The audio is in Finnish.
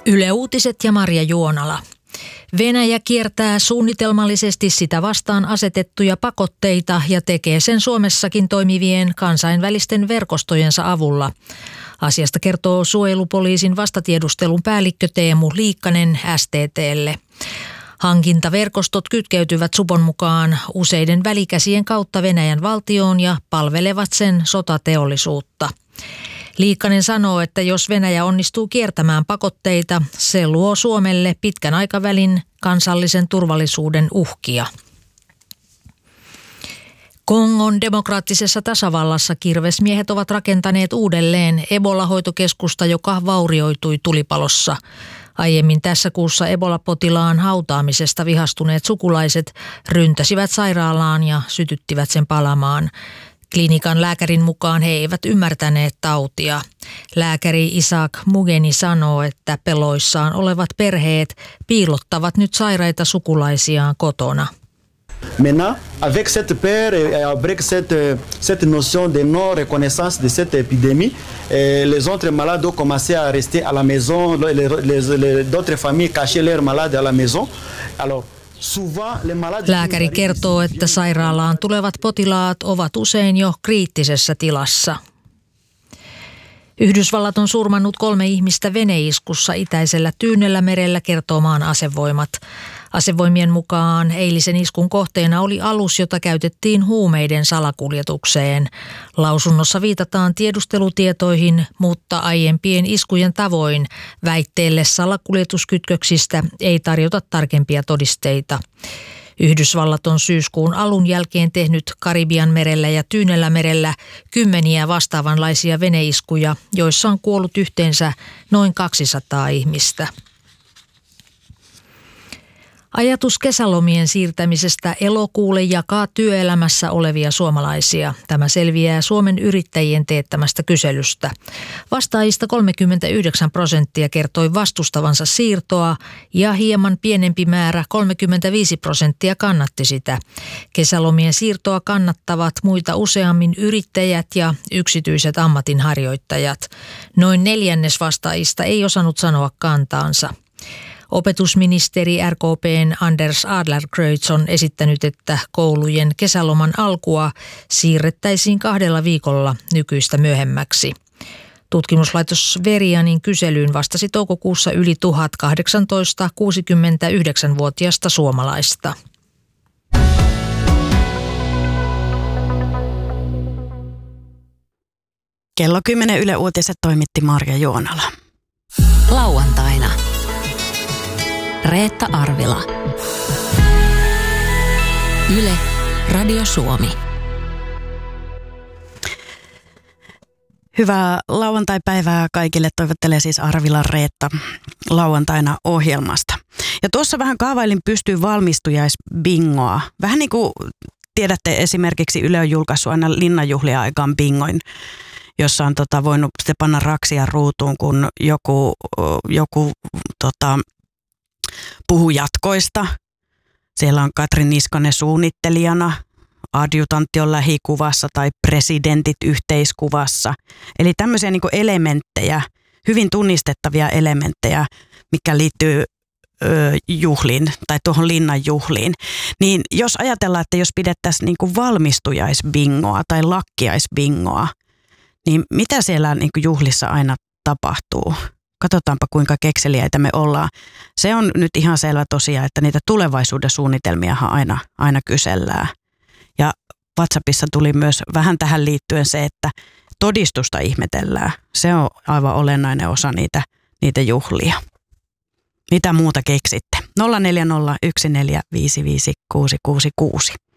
Yle Uutiset ja Marja Juonala. Venäjä kiertää suunnitelmallisesti sitä vastaan asetettuja pakotteita ja tekee sen Suomessakin toimivien kansainvälisten verkostojensa avulla. Asiasta kertoo suojelupoliisin vastatiedustelun päällikkö Teemu Liikkanen STT:lle. Hankintaverkostot kytkeytyvät supon mukaan useiden välikäsien kautta Venäjän valtioon ja palvelevat sen sotateollisuutta. Liikkanen sanoo, että jos Venäjä onnistuu kiertämään pakotteita, se luo Suomelle pitkän aikavälin kansallisen turvallisuuden uhkia. Kongon demokraattisessa tasavallassa kirvesmiehet ovat rakentaneet uudelleen Ebola-hoitokeskusta, joka vaurioitui tulipalossa. Aiemmin tässä kuussa Ebola-potilaan hautaamisesta vihastuneet sukulaiset ryntäsivät sairaalaan ja sytyttivät sen palamaan. Klinikan lääkärin mukaan he eivät ymmärtäneet tautia. Lääkäri Isaac Mugeni sanoo, että peloissaan olevat perheet piilottavat nyt sairaita sukulaisiaan kotona. Maintenant, avec cette peur et avec cette notion de non-reconnaissance de cette épidémie, les autres malades ont commencé à rester à la maison, d'autres familles cachaient leurs malades à la maison. Alors, lääkäri kertoo, että sairaalaan tulevat potilaat ovat usein jo kriittisessä tilassa. Yhdysvallat on surmannut 3 ihmistä veneiskussa itäisellä Tyynellämerellä, kertoo maan asevoimat. Asevoimien mukaan eilisen iskun kohteena oli alus, jota käytettiin huumeiden salakuljetukseen. Lausunnossa viitataan tiedustelutietoihin, mutta aiempien iskujen tavoin väitteelle salakuljetuskytköksistä ei tarjota tarkempia todisteita. Yhdysvallat on syyskuun alun jälkeen tehnyt Karibianmerellä ja Tyynellämerellä 10 vastaavanlaisia veneiskuja, joissa on kuollut yhteensä noin 200 ihmistä. Ajatus kesälomien siirtämisestä elokuulle jakaa työelämässä olevia suomalaisia. Tämä selviää Suomen yrittäjien teettämästä kyselystä. Vastaajista 39% kertoi vastustavansa siirtoa ja hieman pienempi määrä 35% kannatti sitä. Kesälomien siirtoa kannattavat muita useammin yrittäjät ja yksityiset ammatinharjoittajat. Noin 1/4 vastaajista ei osannut sanoa kantaansa. Opetusministeri RKP:n Anders Adlercreutz on esittänyt, että koulujen kesäloman alkua siirrettäisiin 2 viikolla nykyistä myöhemmäksi. Tutkimuslaitos Verianin kyselyyn vastasi toukokuussa yli 1018 69-vuotiaista suomalaista. Kello 10 Yle Uutiset toimitti Marja Juonala. Lauantaina Reetta Arvila. Yle Radio Suomi. Hyvää lauantaipäivää kaikille, toivottelee siis Arvila Reetta lauantaina ohjelmasta. Ja tuossa vähän kaavailin pystyyn valmistujaisbingoa. Vähän niin kuin tiedätte, esimerkiksi Yle on julkaissut aina linnanjuhlia aikaan bingoin, jossa on voinut sitten panna raksia ruutuun, kun joku puhu jatkoista. Siellä on Katri Niskanen suunnittelijana, adjutantti on lähikuvassa tai presidentit yhteiskuvassa. Eli tämmöisiä niin kuin elementtejä, hyvin tunnistettavia elementtejä, mikä liittyy juhliin tai tuohon linnan juhliin. Niin jos ajatellaan, että jos pidettäisiin niin kuin valmistujaisbingoa tai lakkiaisbingoa, niin mitä siellä niin kuin juhlissa aina tapahtuu? Katsotaanpa, kuinka kekseliäitä me ollaan. Se on nyt ihan selvä tosiaan, että niitä tulevaisuuden suunnitelmiahan aina kysellään. Ja WhatsAppissa tuli myös vähän tähän liittyen se, että todistusta ihmetellään. Se on aivan olennainen osa niitä juhlia. Mitä muuta keksitte? 0401455666.